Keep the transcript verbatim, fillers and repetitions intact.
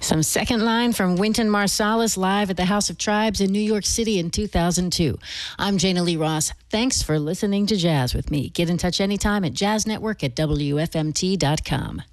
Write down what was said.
Some second line from Wynton Marsalis live at the House of Tribes in New York City in two thousand two. I'm Jana Lee Ross. Thanks for listening to Jazz with me. Get in touch anytime at jazz network at W F M T dot com.